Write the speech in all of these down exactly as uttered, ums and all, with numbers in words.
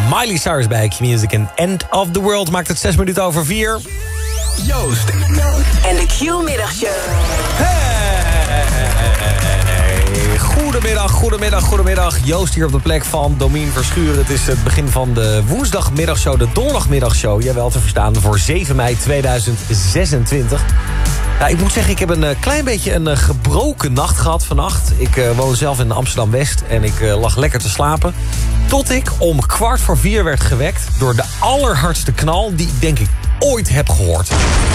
Miley Cyrus bij Q-Music en End of the World maakt het zes minuten over vier. Joost en de Q-middagshow. Hey, goedemiddag, goedemiddag, goedemiddag. Joost hier op de plek van Domien Verschuren. Het is het begin van de woensdagmiddagshow, de donderdagmiddagshow. Jawel te verstaan voor zeven mei tweeduizend zesentwintig. Nou, ik moet zeggen, ik heb een uh, klein beetje een uh, gebroken nacht gehad vannacht. Ik uh, woon zelf in Amsterdam-West en ik uh, lag lekker te slapen. Tot ik om kwart voor vier werd gewekt door de allerhardste knal die ik denk ik ooit heb gehoord.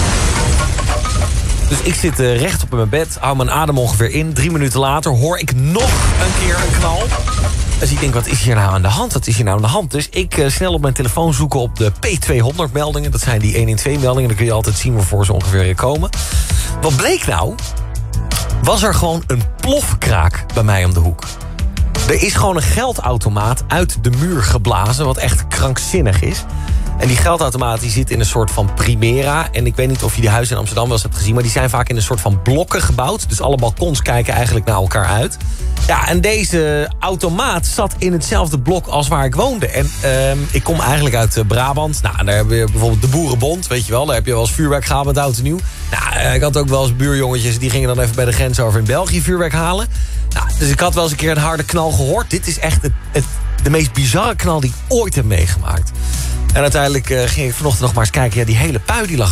Dus ik zit uh, rechtop in mijn bed, hou mijn adem ongeveer in. Drie minuten later hoor ik nog een keer een knal. Dus ik denk, wat is hier nou aan de hand? Wat is hier nou aan de hand? Dus ik uh, snel op mijn telefoon zoeken op de P tweehonderd meldingen. Dat zijn die honderdtwaalf meldingen. Dan kun je altijd zien waarvoor ze ongeveer komen. Wat bleek nou? Was er gewoon een plofkraak bij mij om de hoek. Er is gewoon een geldautomaat uit de muur geblazen, wat echt krankzinnig is. En die geldautomaat die zit in een soort van Primera. En ik weet niet of je die huizen in Amsterdam wel eens hebt gezien, maar die zijn vaak in een soort van blokken gebouwd. Dus alle balkons kijken eigenlijk naar elkaar uit. Ja, en deze automaat zat in hetzelfde blok als waar ik woonde. En uh, ik kom eigenlijk uit uh, Brabant. Nou, daar heb je bijvoorbeeld de Boerenbond, weet je wel. Daar heb je wel eens vuurwerk gehaald met oud en nieuw. Nou, uh, ik had ook wel eens buurjongetjes, die gingen dan even bij de grens over in België vuurwerk halen. Nou, dus ik had wel eens een keer een harde knal gehoord. Dit is echt het, het, de meest bizarre knal die ik ooit heb meegemaakt. En uiteindelijk uh, ging ik vanochtend nog maar eens kijken. Ja, die hele pui die lag